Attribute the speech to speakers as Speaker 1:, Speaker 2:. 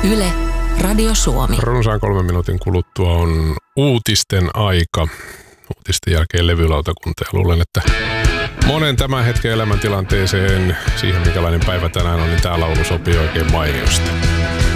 Speaker 1: Yle, Radio Suomi.
Speaker 2: Runsaan 3 minuutin kuluttua on uutisten aika. Uutisten jälkeen levylautakunta, ja luulen, että monen tämän hetken elämäntilanteeseen, siihen minkälainen päivä tänään on, niin tämä laulu sopii oikein mainiosti.